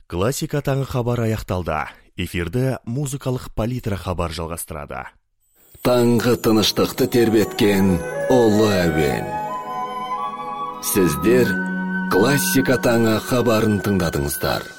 Классика таңы хабар аяқталды. Эфирді музыкалық палитра хабар жалғастырады. Таңғы тыныштықты тербеткен ұлы әуен. Сіздер классика таңы хабарын тыңдадыңыздар.